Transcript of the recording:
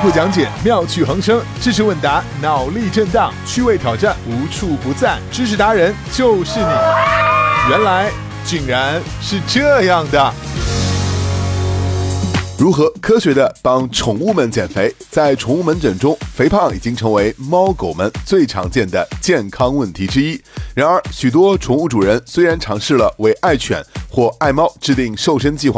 酷讲解，妙趣横生，知识问答，脑力震荡，趣味挑战，无处不在。知识达人就是你，原来竟然是这样的。如何科学的帮宠物们减肥？在宠物门诊中，肥胖已经成为猫狗们最常见的健康问题之一。然而，许多宠物主人虽然尝试了为爱犬或爱猫制定瘦身计划，